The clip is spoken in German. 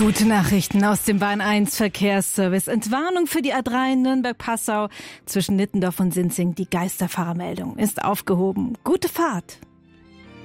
Gute Nachrichten aus dem Bahn 1 Verkehrsservice. Entwarnung für die A3 Nürnberg-Passau zwischen Nittendorf und Sinzing. Die Geisterfahrermeldung ist aufgehoben. Gute Fahrt!